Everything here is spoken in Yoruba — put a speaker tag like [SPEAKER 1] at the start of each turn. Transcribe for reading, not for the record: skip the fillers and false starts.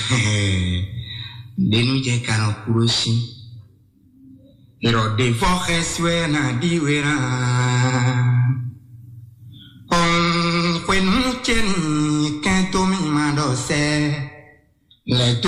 [SPEAKER 1] de nous j'ai qu'à kuroshi ero de voxe suena diwera on when muchen canto mi mando se le